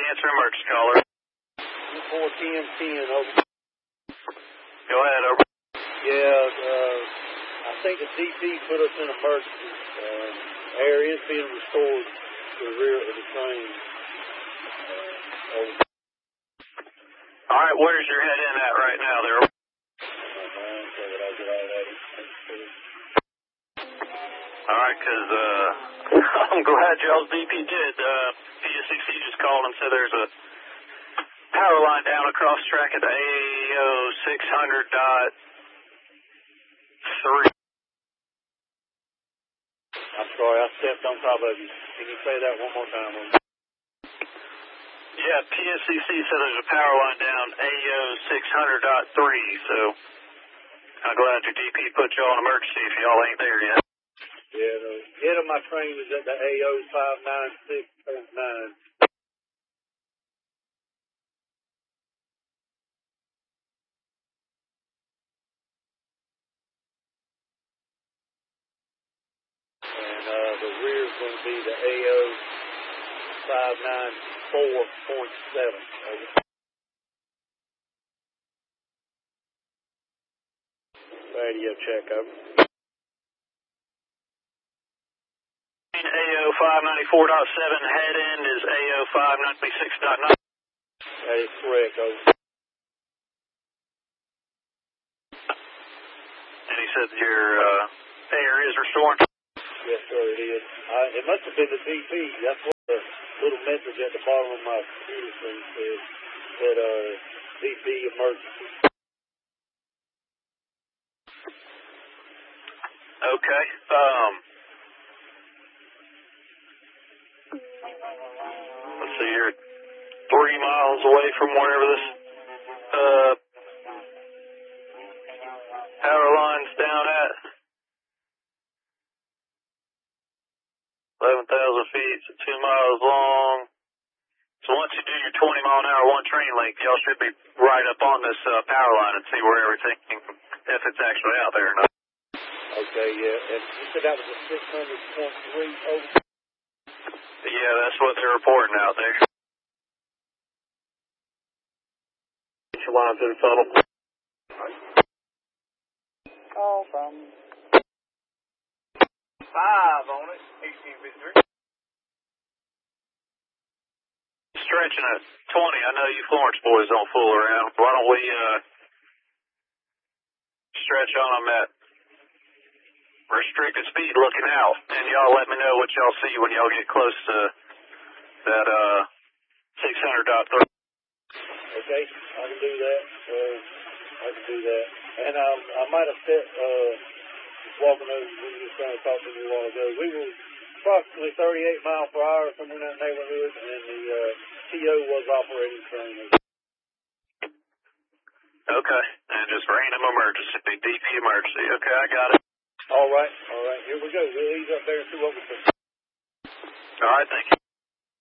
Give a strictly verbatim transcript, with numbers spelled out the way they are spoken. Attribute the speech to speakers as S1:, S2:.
S1: answer emergency caller.
S2: four ten ten, over.
S1: Go ahead, over.
S2: Yeah, uh, I think the D P put us in emergency. Uh, air is being restored to the rear of the train. Uh, over.
S1: All right, where's your head in at right now there? All right, because uh, I'm glad y'all's D P did. Uh, P S C C just called and said there's a power line down across track at the A O six hundred dot three.
S2: I'm sorry, I stepped on top of you. Can you say that one more time?
S1: Yeah, P S C C said there's a power line down A O six hundred dot three, so I'm glad your D P put y'all on emergency if y'all ain't there yet.
S2: Yeah, the head of my train is at the A O five nine six point nine. And uh, the rear is going to be the A O five nine four point seven. Radio check, over.
S1: A O five ninety-four point seven, head end is A O five ninety-six point nine.
S2: That is correct, over.
S1: And he said your uh, air is restoring?
S2: Yes, sir, it is. Uh, it must have been the D P. That's what the little message at the bottom of my computer screen says, that uh, D P emergency.
S1: Okay. Um, let's see, you're three miles away from wherever this uh, power line's down at. eleven thousand feet, so two miles long. So once you do your twenty mile an hour one train length, y'all should be right up on this uh, power line and see where everything, if it's actually out there or not.
S2: Okay, yeah. And you said that was a six hundred point three, over?
S1: Yeah, that's what they're reporting out there. Get your line through the tunnel.
S2: Call from
S3: five on it, eighteen fifty-three.
S1: Stretching at twenty. I know you Florence boys don't fool around. Why don't we uh, stretch on them at restricted speed looking out, and y'all let me know what y'all see when y'all get close to that uh, six hundred dot three.
S2: Okay, I can do that. Uh, I can do that. And um, I might have said, uh, just walking over, we were just trying to talk to you a while ago. We were approximately thirty-eight miles per hour, somewhere in that neighborhood, and the uh, T O was operating train.
S1: Okay, and just random emergency, D P emergency. Okay, I got it.
S2: All right, all right, here we go. We'll ease up there and see what we can.
S1: All right, thank you.